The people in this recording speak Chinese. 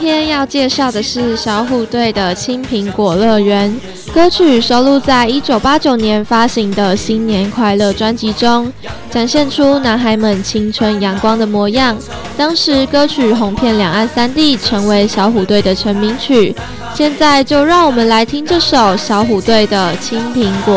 天要介绍的是小虎队的《青苹果乐园》，歌曲收录在1989年发行的《新年快乐》专辑中，展现出男孩们青春阳光的模样。当时歌曲红遍两岸三地，成为小虎队的成名曲。现在就让我们来听这首小虎队的《青苹果》。